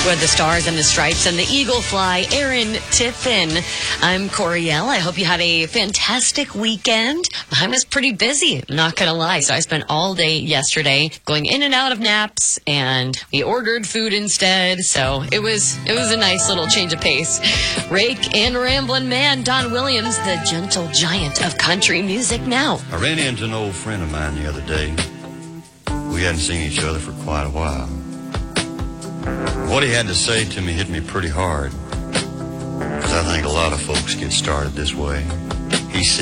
With the Stars and the Stripes and the Eagle Fly, Aaron Tiffin. I'm Coriel. I hope you had a fantastic weekend. I was pretty busy, not going to lie. So I spent all day yesterday going in and out of naps, and we ordered food instead. So it was a nice little change of pace. Rake and Ramblin' Man, Don Williams, the gentle giant of country music now. I ran into an old friend of mine the other day. We hadn't seen each other for quite a while. What he had to say to me hit me pretty hard, because I think a lot of folks get started this way. He said,